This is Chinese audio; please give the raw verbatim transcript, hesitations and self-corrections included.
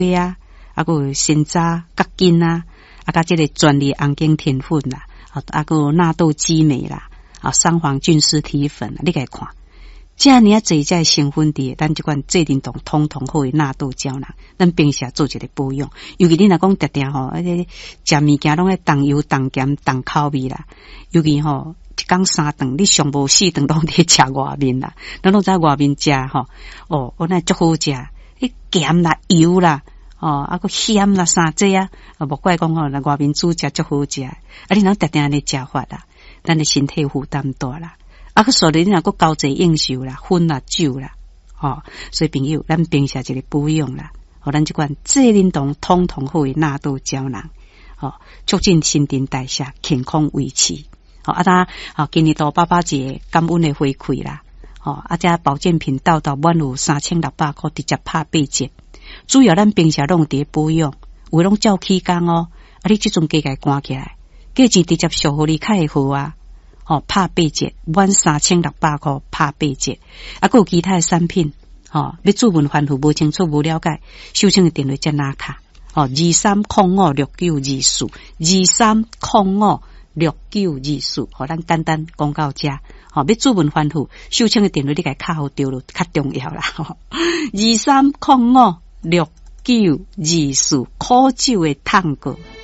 对啊，啊个鲜渣、角筋啊，啊甲这个专利红景天粉啦，啊啊个纳豆激酶啦，啊三黄菌丝体粉，你来看。这样你啊，这在成分伫，咱即款制定动通通好的纳豆胶囊，咱平时做一个保养。尤其你若讲定定吼，而且食物件拢爱重油、重咸、重口味啦。尤其吼一天三顿，你上无四顿拢伫食外面啦。咱拢在外面食吼，哦，我那足好食，迄咸啦、油啦，哦，啊个咸啦、啥这啊，啊无怪讲吼，那外面煮食足好食，啊你若定定安尼食法啦，咱的身体负担大啦。啊，个所以你若个交际应酬啦、薰啦、酒啦，哦，所以朋友，咱平时一个保养啦，哦，咱即款智能动通通好的纳豆胶囊，哦，促进新陈代谢，健康维持，哦，啊，咱哦，今年到爸爸节感恩的回馈啦，哦，啊，这保健品到到满有三千六百块，直接拍八折，主要咱平时拢伫保养，有拢照起工哦，啊，你即阵加个关起来，价钱直接续互你较会好啊。哦，拍八折，满三千六百块拍八折，啊，还有其他的产品，哦，要注文反复无清楚无了解，收请的电话在哪卡？哦，二三空五六九二四，二三空五六九二四，好，咱简单讲到这，哦，要注文反复，收请的电话你该卡好对了，较重要啦，哦，二三空五六九二四，苦酒的糖果。